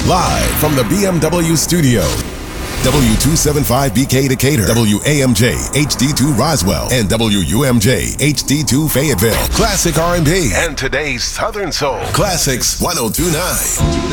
Live from the BMW studio. W275BK Decatur, WAMJ HD2 Roswell, and WUMJ HD2 Fayetteville. Classic R&B and today's Southern Soul. Classics 1029.